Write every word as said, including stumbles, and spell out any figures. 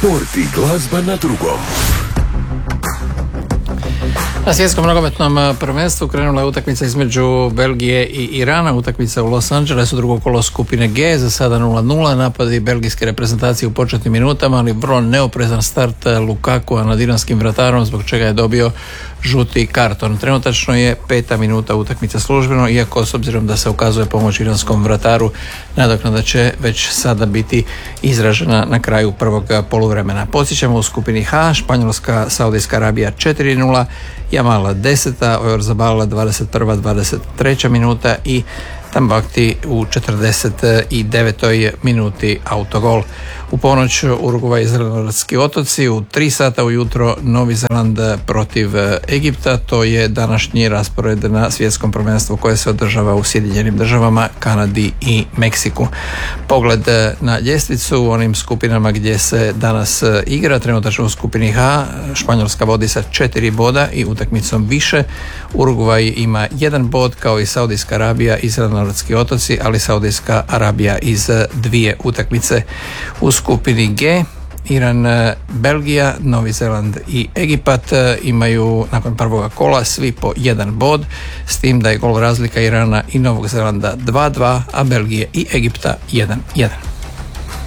Sport i glazba na drugom. Na svjetskom nogometnom prvenstvu krenula je utakmica između Belgije i Irana, utakmica u Los Angelesu, drugo kolo skupine G, za sada nula nula, napadi belgijske reprezentacije u početnim minutama, ali vrlo neoprezan start Lukakua nad iranskim vratarom, zbog čega je dobio žuti karton. Trenutačno je peta minuta utakmice službeno, iako s obzirom da se ukazuje pomoć iranskom vrataru, nadoknada će već sada biti izražena na kraju prvog poluvremena. Podsjećamo, u skupini H, Španjolska, Saudijska Arabija četiri nula, Jamal deseta, Oyarzabal dvadeset prva dvadeset treća minuta i Tambakti u četrdeset devetoj minuti autogol. U ponoć Urugvaj i Zelenortski otoci, u tri sata ujutro Novi Zeland protiv Egipta. To je današnji raspored na svjetskom prvenstvu koje se održava u Sjedinjenim Državama, Kanadi i Meksiku. Pogled na ljestvicu u onim skupinama gdje se danas igra, trenutačno u skupini H, Španjolska vodi sa četiri boda i utakmicom više. Urugvaj ima jedan bod, kao i Saudijska Arabija i Zelenortski otoci, ali Saudijska Arabija iz dvije utakmice. U skupini G, Iran, Belgija, Novi Zeland i Egipat imaju nakon prvoga kola svi po jedan bod, s tim da je gol razlika Irana i Novog Zelanda dva dva, a Belgije i Egipta jedan jedan.